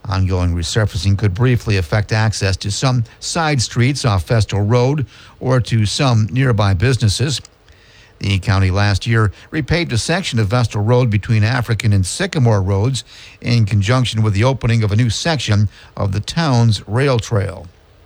Ongoing resurfacing could briefly affect access to some side streets off Vestal Road or to some nearby businesses. The county last year repaved a section of Vestal Road between African and Sycamore Roads in conjunction with the opening of a new section of the town's rail trail.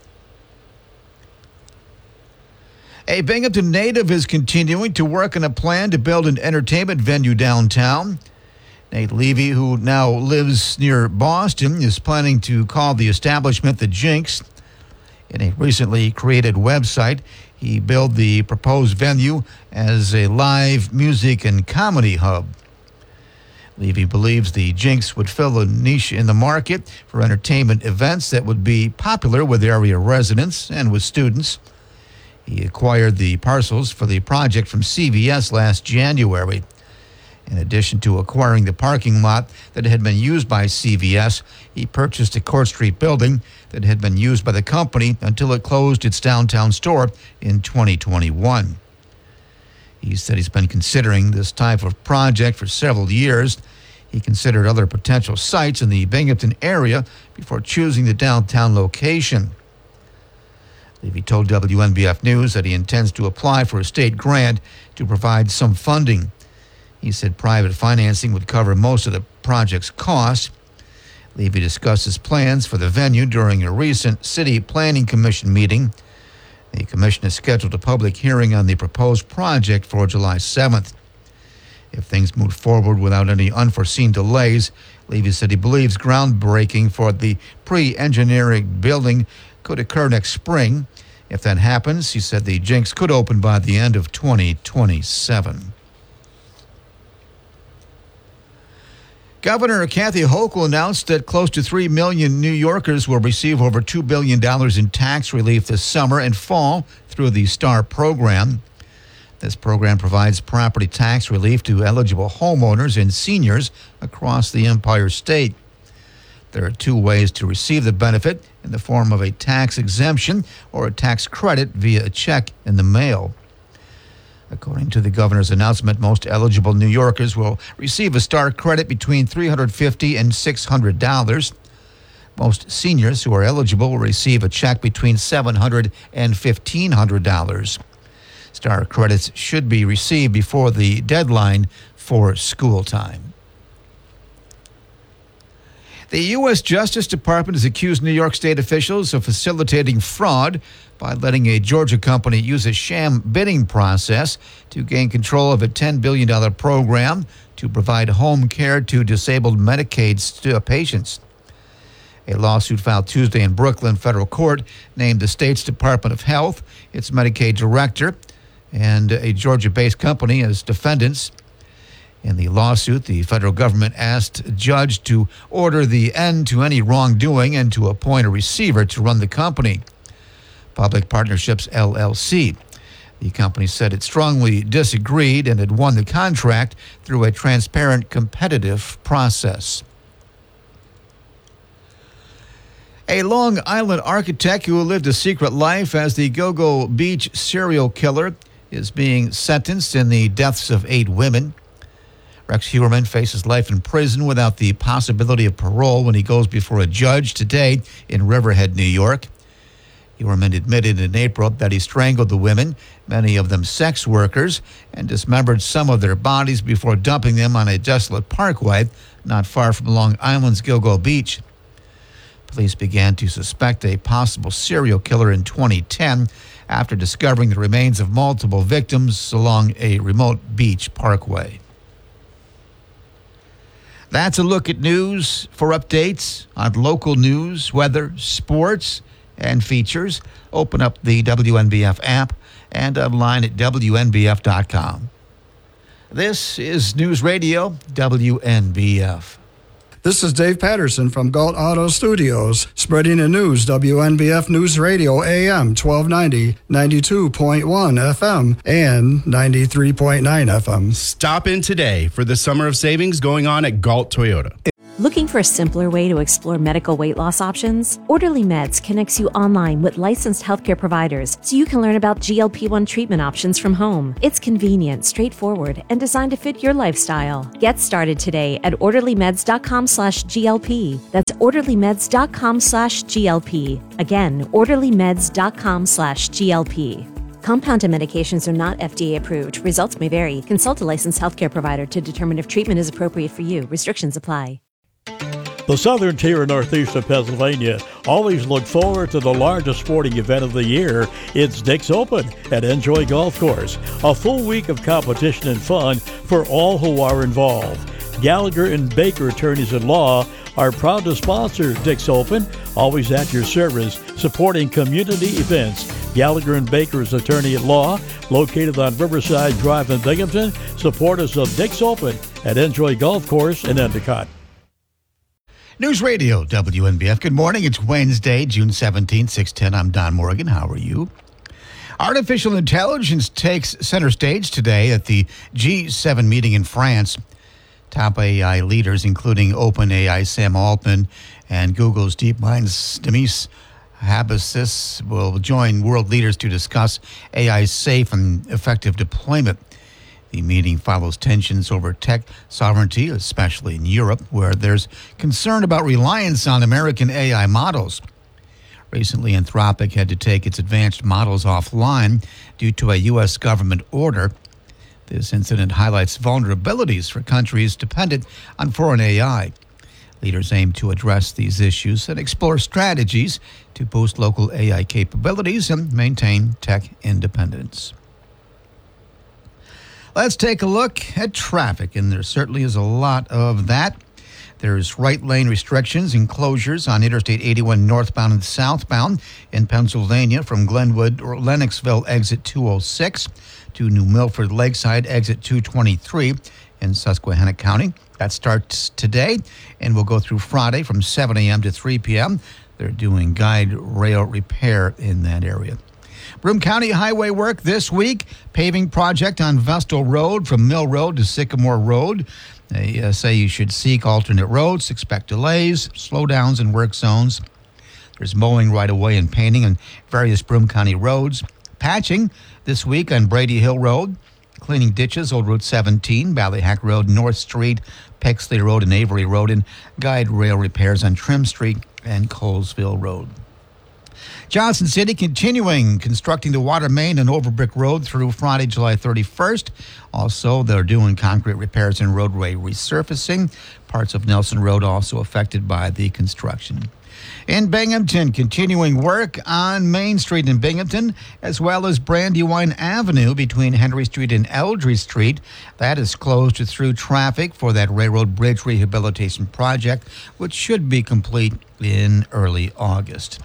A Binghamton native is continuing to work on a plan to build an entertainment venue downtown. Nate Levy, who now lives near Boston, is planning to call the establishment the Jinx. In a recently created website, he billed the proposed venue as a live music and comedy hub. Levy believes the Jinx would fill a niche in the market for entertainment events that would be popular with area residents and with students. He acquired the parcels for the project from CVS last January. In addition to acquiring the parking lot that had been used by CVS, he purchased a Court Street building that had been used by the company until it closed its downtown store in 2021. He said he's been considering this type of project for several years. He considered other potential sites in the Binghamton area before choosing the downtown location. Levy told WNBF News that he intends to apply for a state grant to provide some funding. He said private financing would cover most of the project's costs. Levy discussed his plans for the venue during a recent City Planning Commission meeting. The commission has scheduled a public hearing on the proposed project for July 7th. If things move forward without any unforeseen delays, Levy said he believes groundbreaking for the pre-engineering building could occur next spring. If that happens, he said the Jinx could open by the end of 2027. Governor Kathy Hochul announced that close to 3 million New Yorkers will receive over $2 billion in tax relief this summer and fall through the STAR program. This program provides property tax relief to eligible homeowners and seniors across the Empire State. There are two ways to receive the benefit, in the form of a tax exemption or a tax credit via a check in the mail. According to the governor's announcement, most eligible New Yorkers will receive a STAR credit between $350 and $600. Most seniors who are eligible will receive a check between $700 and $1,500. STAR credits should be received before the deadline for school time. The U.S. Justice Department has accused New York State officials of facilitating fraud by letting a Georgia company use a sham bidding process to gain control of a $10 billion program to provide home care to disabled Medicaid patients. A lawsuit filed Tuesday in Brooklyn federal court named the state's Department of Health, its Medicaid director, and a Georgia-based company as defendants. In the lawsuit, the federal government asked a judge to order the end to any wrongdoing and to appoint a receiver to run the company, Public Partnerships LLC. The company said it strongly disagreed and had won the contract through a transparent, competitive process. A Long Island architect who lived a secret life as the Go-Go Beach serial killer is being sentenced in the deaths of 8 women. Rex Heuermann faces life in prison without the possibility of parole when he goes before a judge today in Riverhead, New York. Heuermann admitted in April that he strangled the women, many of them sex workers, and dismembered some of their bodies before dumping them on a desolate parkway not far from Long Island's Go-Go Beach. Police began to suspect a possible serial killer in 2010 after discovering the remains of multiple victims along a remote beach parkway. That's a look at news. For updates on local news, weather, sports, and features, open up the WNBF app and online at WNBF.com. This is News Radio, WNBF. This is Dave Patterson from Galt Auto Studios, spreading the news, WNBF News Radio, AM 1290, 92.1 FM, and 93.9 FM. Stop in today for the Summer of Savings going on at Galt Toyota. Looking for a simpler way to explore medical weight loss options? Orderly Meds connects you online with licensed healthcare providers so you can learn about GLP-1 treatment options from home. It's convenient, straightforward, and designed to fit your lifestyle. Get started today at orderlymeds.com/GLP. That's orderlymeds.com/GLP. Again, orderlymeds.com/GLP. Compounded medications are not FDA approved. Results may vary. Consult a licensed healthcare provider to determine if treatment is appropriate for you. Restrictions apply. The southern tier and northeast of Pennsylvania always look forward to the largest sporting event of the year. It's Dick's Open at Enjoy Golf Course. A full week of competition and fun for all who are involved. Gallagher and Baker Attorneys at Law are proud to sponsor Dick's Open, always at your service, supporting community events. Gallagher and Baker's Attorney at Law, located on Riverside Drive in Binghamton, supporters of Dick's Open at Enjoy Golf Course in Endicott. News Radio, WNBF. Good morning. It's Wednesday, June 17, 6:10. I'm Don Morgan. How are you? Artificial intelligence takes center stage today at the G7 meeting in France. Top AI leaders, including OpenAI Sam Altman and Google's DeepMind's Demis Habbousis, will join world leaders to discuss AI's safe and effective deployment. The meeting follows tensions over tech sovereignty, especially in Europe, where there's concern about reliance on American AI models. Recently, Anthropic had to take its advanced models offline due to a U.S. government order. This incident highlights vulnerabilities for countries dependent on foreign AI. Leaders aim to address these issues and explore strategies to boost local AI capabilities and maintain tech independence. Let's take a look at traffic, and there certainly is a lot of that. There's right lane restrictions and closures on Interstate 81 northbound and southbound in Pennsylvania from Glenwood or Lennoxville exit 206 to New Milford Lakeside exit 223 in Susquehanna County. That starts today and will go through Friday from 7 a.m. to 3 p.m. They're doing guide rail repair in that area. Broome County highway work this week. Paving project on Vestal Road from Mill Road to Sycamore Road. They say you should seek alternate roads, expect delays, slowdowns in work zones. There's mowing right away and painting on various Broome County roads. Patching this week on Brady Hill Road. Cleaning ditches, Old Route 17, Ballyhack Road, North Street, Pexley Road, and Avery Road, and guide rail repairs on Trim Street and Colesville Road. Johnson City continuing constructing the water main and Overbrick Road through Friday, July 31st. Also, they're doing concrete repairs and roadway resurfacing. Parts of Nelson Road also affected by the construction. In Binghamton, continuing work on Main Street in Binghamton, as well as Brandywine Avenue between Henry Street and Eldridge Street. That is closed to through traffic for that railroad bridge rehabilitation project, which should be complete in early August.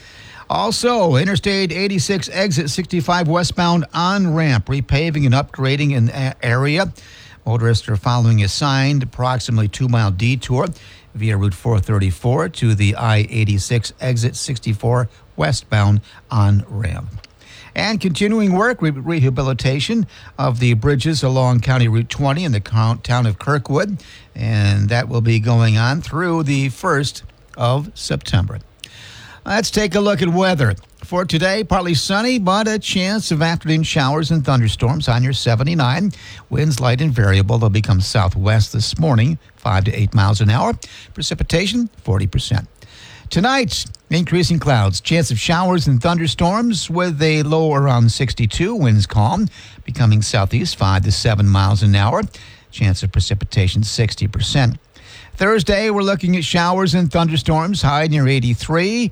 Also, Interstate 86 exit 65 westbound on-ramp, repaving and upgrading an area. Motorists are following a signed approximately 2-mile detour via Route 434 to the I-86 exit 64 westbound on-ramp. And continuing work, rehabilitation of the bridges along County Route 20 in the town of Kirkwood. And that will be going on through the 1st of September. Let's take a look at weather. For today, partly sunny, but a chance of afternoon showers and thunderstorms on your 79. Winds light and variable. They'll become southwest this morning, 5 to 8 miles an hour. Precipitation, 40%. Tonight, increasing clouds. Chance of showers and thunderstorms with a low around 62. Winds calm, becoming southeast, 5 to 7 miles an hour. Chance of precipitation, 60%. Thursday, we're looking at showers and thunderstorms, high near 83,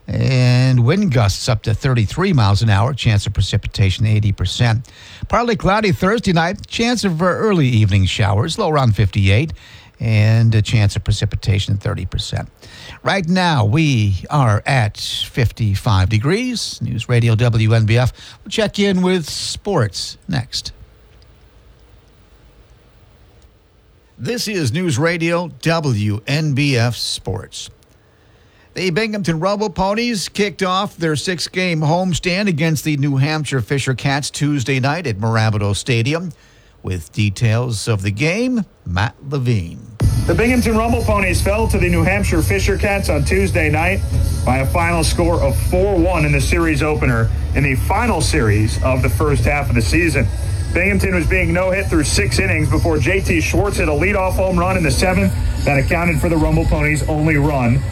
and wind gusts up to 33 miles an hour, chance of precipitation 80%. Partly cloudy Thursday night, chance of early evening showers, low around 58, and a chance of precipitation 30%. Right now, we are at 55 degrees. News Radio WNBF. We'll check in with sports next. This is News Radio WNBF Sports. The Binghamton Rumble Ponies kicked off their 6-game homestand against the New Hampshire Fisher Cats Tuesday night at Marabito Stadium. With details of the game, Matt Levine. The Binghamton Rumble Ponies fell to the New Hampshire Fisher Cats on Tuesday night by a final score of 4-1 in the series opener in the final series of the first half of the season. Binghamton was being no-hit through 6 innings before J.T. Schwartz hit a leadoff home run in the 7th that accounted for the Rumble Ponies' only run